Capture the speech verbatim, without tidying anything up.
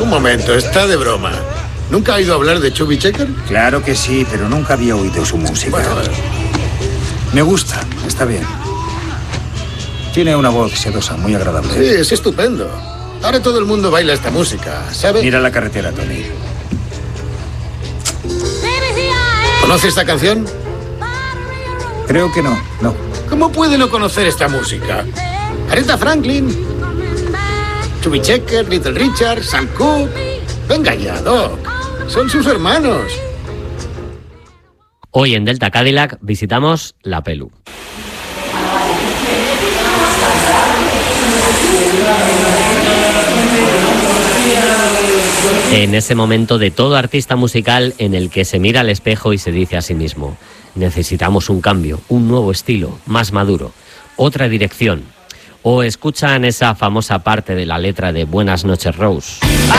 Un momento, está de broma. ¿Nunca ha oído hablar de Chubby Checker? Claro que sí, pero nunca había oído su música. Bueno, me gusta, está bien. Tiene una voz sedosa, muy agradable. sí, es estupendo. Ahora todo el mundo baila esta música, ¿sabe? Mira la carretera, Tony. ¿Conoce esta canción? Creo que no, no. ¿Cómo puede no conocer esta música? Aretha Franklin, Chubby Checker, Little Richard, Sam Cooke. Venga ya, Doc. Son sus hermanos. Hoy en Delta Cadillac visitamos La Pelu. En ese momento de todo artista musical en el que se mira al espejo y se dice a sí mismo: necesitamos un cambio, un nuevo estilo, más maduro, otra dirección. O escuchan esa famosa parte de la letra de Buenas noches, Rose.